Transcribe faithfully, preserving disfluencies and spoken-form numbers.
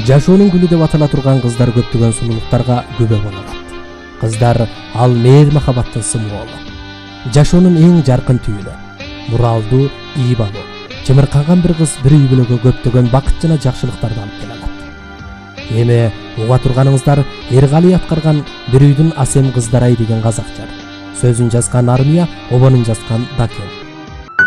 Жашоонун гүлү деп атала турган кыздар көптөгөн сулуулуктарга күбө боло алат. Кыздар ал мээр махабаттын сымволу. Жашоонун эң жаркын түйүнү. Муралдуу, ийбалуу, чымырканган бир кыз бир үй бүлөгө көптөгөн бакыт жана жакшылыктарды алып келе алат. Эми уга турганыңыздар Эргали аткарган бир үйдүн асем кыздарай деген казак жыр. Сөзүн жазган Армия, обонун жазган Дакен.